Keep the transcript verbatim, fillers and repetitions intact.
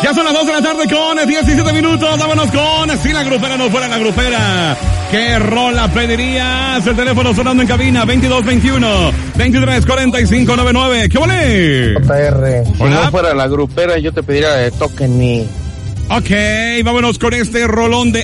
Ya son las dos de la tarde con diecisiete minutos. Vámonos con Si la Grupera no fuera la Grupera. ¿Qué rola pedirías? El teléfono sonando en cabina veintidós veintiuno veintitrés cuarenta y cinco noventa y nueve. ¿Qué vale? J R, si Hola. no fuera la Grupera, yo te pediría de Token Me. Ok, vámonos con este rolón de